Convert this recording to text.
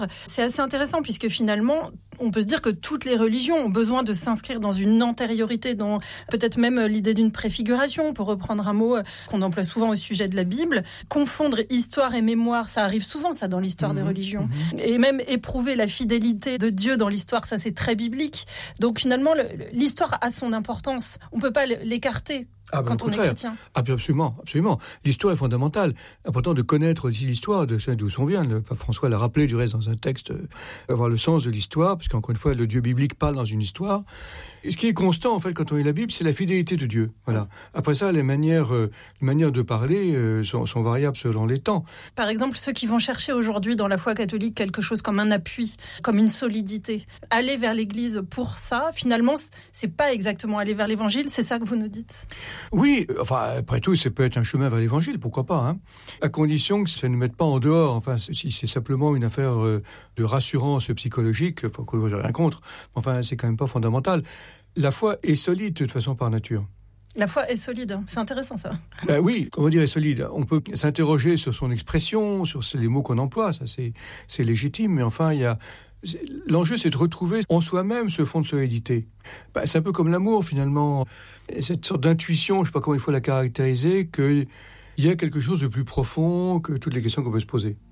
C'est assez intéressant puisque finalement, on peut se dire que toutes les religions ont besoin de s'inscrire dans une antériorité, dans peut-être même l'idée d'une préfiguration, pour reprendre un mot qu'on emploie souvent au sujet de la Bible. Confondre histoire et mémoire, ça arrive souvent, ça, dans l'histoire des religions. Et même éprouver la fidélité de Dieu dans l'histoire, ça, c'est très biblique. Donc finalement, l'histoire a son importance. On ne peut pas l'écarter. Quand on est chrétien. Absolument. L'histoire est fondamentale. Important de connaître aussi l'histoire, de d'où on vient. Le pape François l'a rappelé du reste dans un texte, avoir le sens de l'histoire, parce qu'encore une fois, le Dieu biblique parle dans une histoire. Et ce qui est constant, en fait, quand on lit la Bible, c'est la fidélité de Dieu. Voilà. Après ça, les manières de parler sont variables selon les temps. Par exemple, ceux qui vont chercher aujourd'hui dans la foi catholique quelque chose comme un appui, comme une solidité, aller vers l'Église pour ça, finalement, c'est pas exactement aller vers l'Évangile, c'est ça que vous nous dites? Oui, après tout, ça peut être un chemin vers l'Évangile, pourquoi pas, à condition que ça ne mette pas en dehors. Enfin, si c'est simplement une affaire de rassurance psychologique, faut que vous n'ayez rien contre. Enfin, c'est quand même pas fondamental. La foi est solide de toute façon par nature. La foi est solide, c'est intéressant ça. Oui, comment dire est solide. On peut s'interroger sur son expression, sur les mots qu'on emploie, ça c'est légitime, mais enfin l'enjeu, c'est de retrouver en soi-même ce fond de solidité. C'est un peu comme l'amour, finalement. Cette sorte d'intuition, je ne sais pas comment il faut la caractériser, qu'il y a quelque chose de plus profond que toutes les questions qu'on peut se poser.